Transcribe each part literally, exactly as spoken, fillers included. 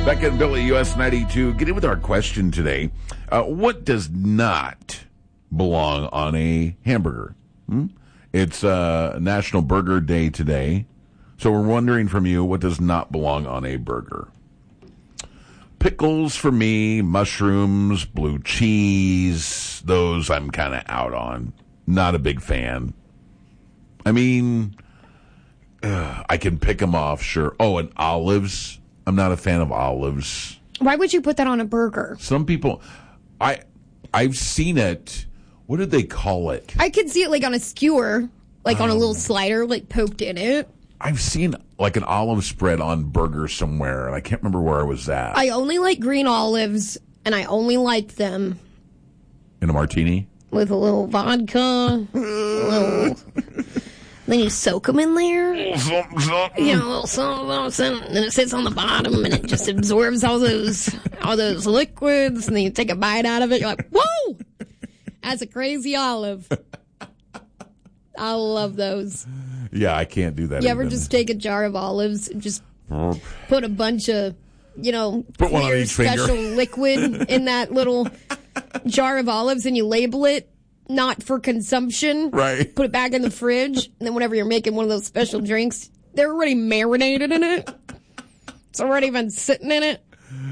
Becca and Billy, U S ninety-two. Get in with our question today. Uh, what does not belong on a hamburger? Hmm? It's uh, National Burger Day today. So we're wondering from you, what does not belong on a burger? Pickles for me, mushrooms, blue cheese, those I'm kind of out on. Not a big fan. I mean, uh, I can pick them off, sure. Oh, and olives. I'm not a fan of olives. Why would you put that on a burger? Some people, I, I've seen it. What did they call it? I could see it like on a skewer, like um, on a little slider, like poked in it. I've seen like an olive spread on burgers somewhere, and I can't remember where I was at. I only like green olives, and I only like them in a martini with a little vodka, a little. Then you soak them in there. Something, something. You know, a little something, something, and then it sits on the bottom, and it just absorbs all those all those liquids, and then you take a bite out of it. You're like, whoa! That's a crazy olive. I love those. Yeah, I can't do that. You even. ever just take a jar of olives and just put a bunch of, you know, put one on each special finger. liquid in that little jar of olives, and you label it not for consumption. Right. Put it back in the fridge, and then whenever you're making one of those special drinks, they're already marinated in it. It's already been sitting in it.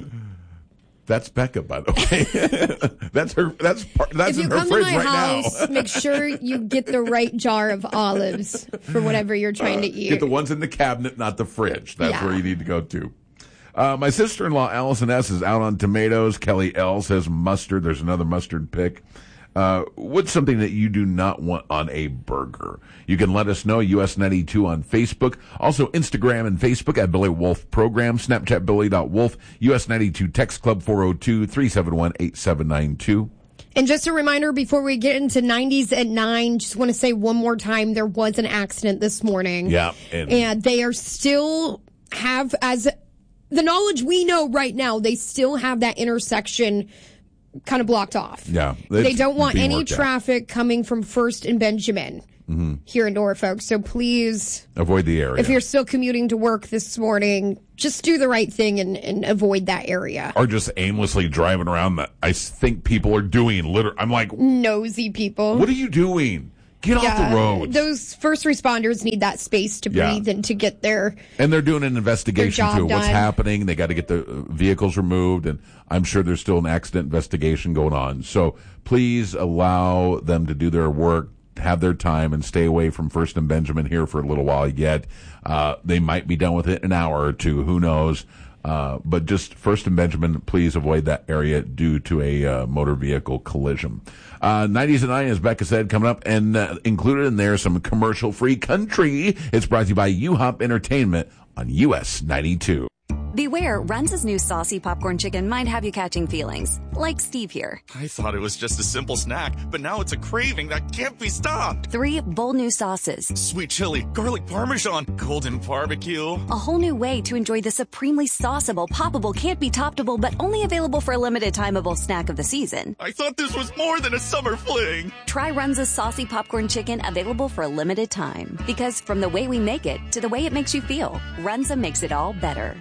That's Becca, by the way. that's her. That's part, that's in her her fridge If you come to my right house, now. make sure you get the right jar of olives for whatever you're trying uh, to eat. Get the ones in the cabinet, not the fridge. That's yeah. where you need to go to. Uh, my sister-in-law, Allison S., is out on tomatoes. Kelly L. says mustard. There's another mustard pick. Uh, what's something that you do not want on a burger? You can let us know, U S ninety-two on Facebook. Also, Instagram and Facebook at Billy Wolf Program. Snapchat Billy dot Wolf. U S ninety-two Text Club four oh two, three seven one, eight seven nine two. And just a reminder before we get into nineties at nine, just want to say one more time, there was an accident this morning. Yeah. And, and they are still have, as the knowledge we know right now, they still have that intersection kind of blocked off. Yeah. They don't want any out. traffic coming from First and Benjamin mm-hmm. here in Norfolk. So please avoid the area. If you're still commuting to work this morning, just do the right thing and, and avoid that area. Or just aimlessly driving around that I think people are doing. Literally, I'm like, nosy people. What are you doing? Get yeah, off the road. Those first responders need that space to breathe yeah. and to get their And they're doing an investigation too. Done. What's happening? They got to get the vehicles removed, and I'm sure there's still an accident investigation going on. So please allow them to do their work, have their time, and stay away from First and Benjamin here for a little while yet. Uh, they might be done with it in an hour or two. Who knows? Uh, but just First and Benjamin, please avoid that area due to a uh, motor vehicle collision. Uh, nineties and nine, as Becca said, coming up, and uh, included in there some commercial-free country. It's brought to you by U-Hop Entertainment on U S ninety-two. Beware, Runza's new saucy popcorn chicken might have you catching feelings. Like Steve here. I thought it was just a simple snack, but now it's a craving that can't be stopped. Three bold new sauces. Sweet chili, garlic parmesan, golden barbecue. A whole new way to enjoy the supremely sauceable, poppable, can't be toppable, but only available for a limited timeable snack of the season. I thought this was more than a summer fling. Try Runza's saucy popcorn chicken, available for a limited time. Because from the way we make it to the way it makes you feel, Runza makes it all better.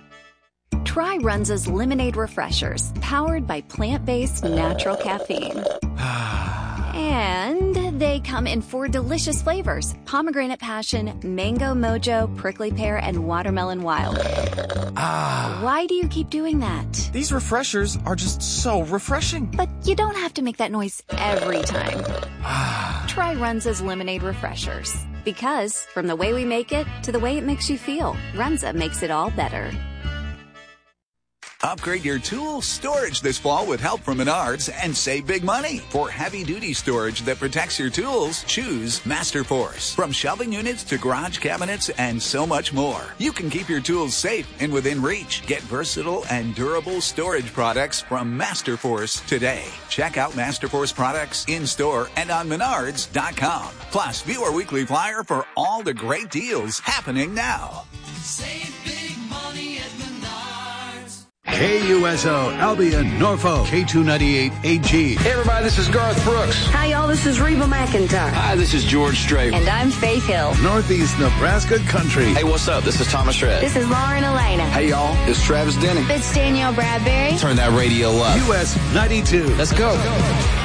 Try Runza's Lemonade Refreshers, powered by plant-based natural caffeine. And they come in four delicious flavors: pomegranate passion, mango mojo, prickly pear, and watermelon wild. Ah. Why do you keep doing that? These refreshers are just so refreshing. But you don't have to make that noise every time. Try Runza's Lemonade Refreshers. Because from the way we make it to the way it makes you feel, Runza makes it all better. Upgrade your tool storage this fall with help from Menards and save big money. For heavy-duty storage that protects your tools, choose Masterforce. From shelving units to garage cabinets and so much more, you can keep your tools safe and within reach. Get versatile and durable storage products from Masterforce today. Check out Masterforce products in-store and on Menards dot com. Plus, view our weekly flyer for all the great deals happening now. Save big money at Menards. K U S O, Albion, Norfolk, K two ninety-eight A G. Hey everybody, this is Garth Brooks. Hi y'all, this is Reba McEntire. Hi, this is George Strait. And I'm Faith Hill. Northeast Nebraska Country. Hey, what's up? This is Thomas Rhett. This is Lauren Elena. Hey y'all, it's Travis Denning. It's Danielle Bradbury. Turn that radio up. U S ninety-two. Let's go.